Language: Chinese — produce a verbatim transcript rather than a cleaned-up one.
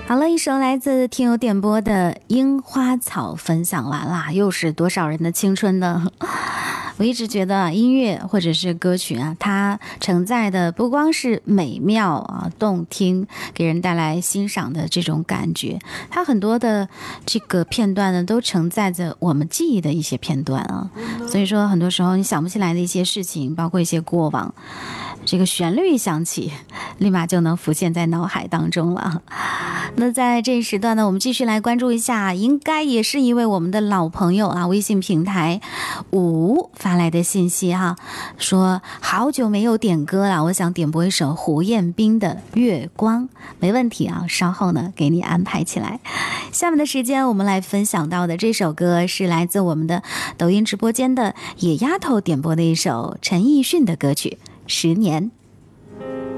好了，一首来自听友点播的《樱花草》分享完啦，又是多少人的青春呢？我一直觉得音乐或者是歌曲啊，它承载的不光是美妙啊、动听，给人带来欣赏的这种感觉，它很多的这个片段呢，都承载着我们记忆的一些片段啊。所以说，很多时候你想不起来的一些事情，包括一些过往，这个旋律一响起，立马就能浮现在脑海当中了。那在这一时段呢，我们继续来关注一下，应该也是一位我们的老朋友啊，微信平台五发来的信息哈，说好久没有点歌了，我想点播一首胡彦斌的《月光》，没问题啊，稍后呢给你安排起来。下面的时间我们来分享到的这首歌是来自我们的抖音直播间的野丫头点播的一首陈奕迅的歌曲《十年》。